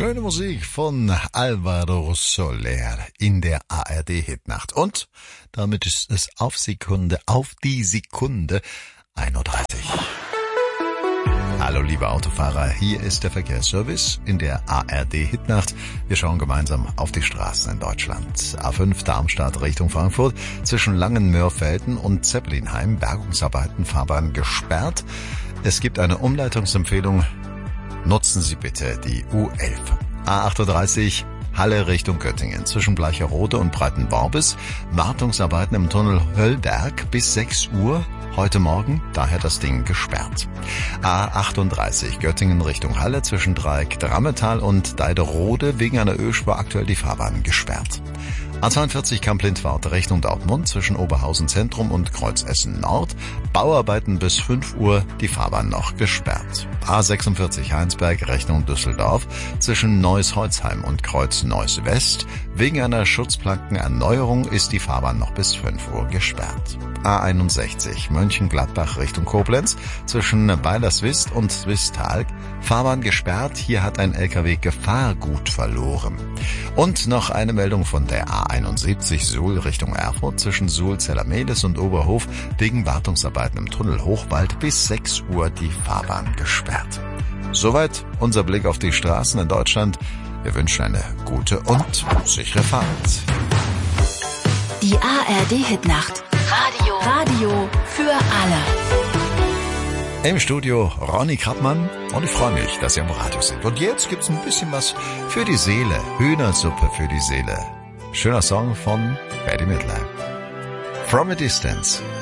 Schöne Musik von Alvaro Soler in der ARD-Hitnacht. Und damit ist es auf die Sekunde 1:30 Uhr. Hallo liebe Autofahrer, hier ist der Verkehrsservice in der ARD-Hitnacht. Wir schauen gemeinsam auf die Straßen in Deutschland. A5 Darmstadt Richtung Frankfurt, zwischen Langenmörfelden und Zeppelinheim, Bergungsarbeiten, Fahrbahn gesperrt. Es gibt eine Umleitungsempfehlung. Nutzen Sie bitte die U11. A38 Halle Richtung Göttingen, zwischen Bleicherode und Breitenworbis. Wartungsarbeiten im Tunnel Höllberg bis 6 Uhr heute Morgen, daher das Ding gesperrt. A38 Göttingen Richtung Halle, zwischen Dreieck Drammetal und Deiderode wegen einer Ölspur aktuell die Fahrbahn gesperrt. A42 Kamp-Lindwart Richtung Dortmund, zwischen Oberhausen Zentrum und Kreuz Essen Nord. Bauarbeiten bis 5 Uhr, die Fahrbahn noch gesperrt. A46 Heinsberg Richtung Düsseldorf, zwischen Neuss-Holzheim und Kreuz Neuss West. Wegen einer Schutzplankenerneuerung ist die Fahrbahn noch bis 5 Uhr gesperrt. A61 Mönchengladbach Richtung Koblenz, zwischen Beilerswist und Swistal. Fahrbahn gesperrt, hier hat ein LKW Gefahrgut verloren. Und noch eine Meldung von der A71 Suhl Richtung Erfurt, zwischen Suhl, Zellermelis und Oberhof, wegen Wartungsarbeiten im Tunnel Hochwald bis 6 Uhr die Fahrbahn gesperrt. Soweit unser Blick auf die Straßen in Deutschland. Wir wünschen eine gute und sichere Fahrt. Die ARD-Hitnacht. Radio für alle. Im Studio Ronny Krappmann und ich freue mich, dass Sie am Radio sind. Und jetzt gibt's ein bisschen was für die Seele. Hühnersuppe für die Seele. Schöner Song von Bette Midler. From a Distance.